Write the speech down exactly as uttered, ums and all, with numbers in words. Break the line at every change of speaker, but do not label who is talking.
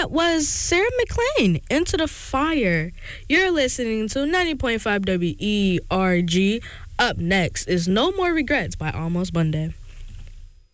That was Sarah McLean, Into the Fire. You're listening to ninety point five W E R G. Up next is No More Regrets by Almost Monday.